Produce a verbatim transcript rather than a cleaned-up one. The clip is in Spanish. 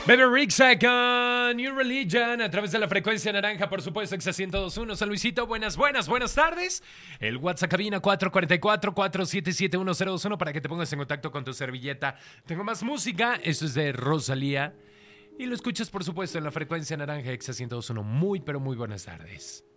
Bebe Rexha con New Religion a través de la frecuencia naranja, por supuesto, Exa ciento dos punto uno. San Luisito, buenas, buenas, buenas tardes. El WhatsApp cabina cuatro cuatro cuatro, cuatro siete siete, uno cero dos uno para que te pongas en contacto con tu servilleta. Tengo más música, esto es de Rosalía. Y lo escuchas, por supuesto, en la frecuencia naranja, Exa ciento dos punto uno. Muy, pero muy buenas tardes.